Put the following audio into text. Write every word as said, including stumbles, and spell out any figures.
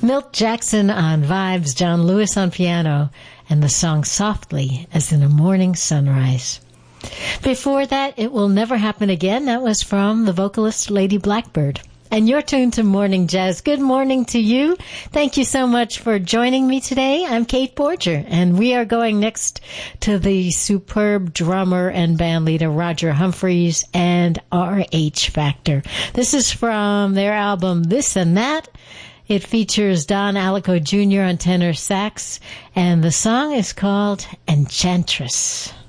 Milt Jackson on vibes, John Lewis on piano, and the song Softly as in a Morning Sunrise. Before that, It Will Never Happen Again. That was from the vocalist Lady Blackbird. And you're tuned to Morning Jazz. Good morning to you. Thank you so much for joining me today. I'm Kate Borger, and we are going next to the superb drummer and band leader Roger Humphreys and R H Factor. This is from their album This and That. It features Don Alico Junior on tenor sax, and the song is called Enchantress.